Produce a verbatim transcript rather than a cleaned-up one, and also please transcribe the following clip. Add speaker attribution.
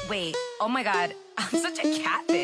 Speaker 1: Wait, oh my God, I'm such a catfish.